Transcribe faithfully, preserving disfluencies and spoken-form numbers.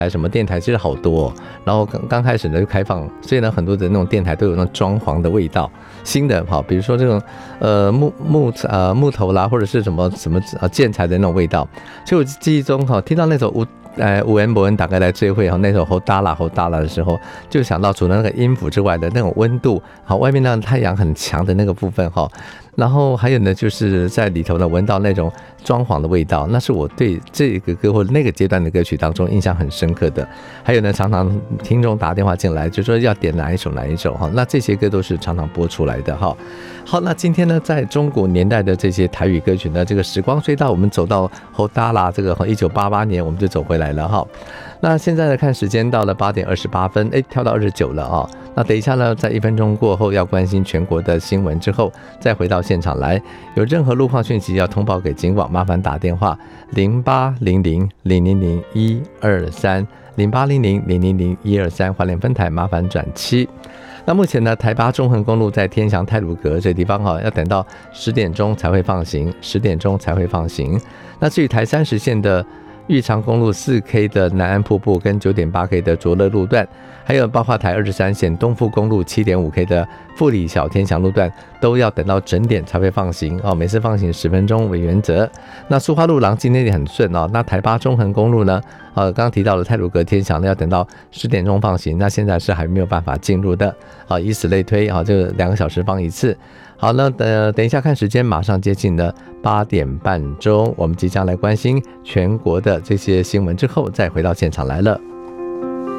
什么电台其实好多、哦，然后刚刚开始呢就开放，所以呢很多的那种电台都有那种装潢的味道，新的好，比如说这种呃木木呃木头啦，或者是什么什么呃建材的那种味道。所以我记忆中哈，听到那首吴呃吴恩伯恩打开来追会哈，那首吼哒啦吼哒啦的时候，就想到除了那个音符之外的那种温度，好，外面那太阳很强的那个部分哈。然后还有呢，就是在里头呢闻到那种装潢的味道，那是我对这个歌或者那个阶段的歌曲当中印象很深刻的。还有呢，常常听众打电话进来，就说要点哪一首哪一首哈，那这些歌都是常常播出来的哈。好，那今天呢，在中国年代的这些台语歌曲呢，这个时光隧道我们走到后达啦，这个一九八八年我们就走回来了哈。那现在呢，看时间到了八点二十八分，哎，跳到二十九了啊。那等一下呢，在一分钟过后要关心全国的新闻之后，再回到现场来。有任何路况讯息要通报给警网，麻烦打电话零八零零零零零一二三零八零零零零零一二三，花莲分台麻烦转七。那目前呢，台八中横公路在天祥太鲁阁这地方哈，要等到十点钟才会放行，十点钟才会放行。那至于台三十线的玉长公路 四 K 的南安瀑布跟 九点八 K 的卓乐路段，还有包括台二十三线东富公路 七点五 K 的富里小天祥路段，都要等到整点才会放行哦。每次放行十分钟为原则。那苏花路廊今天也很顺哦。那台八中横公路呢，呃，刚刚提到了太鲁阁天祥呢，要等到十点钟放行，那现在是还没有办法进入的啊，以此类推啊，就两个小时放一次。好，那等等一下看时间，马上接近了八点半钟，我们即将来关心全国的这些新闻之后，再回到现场来了。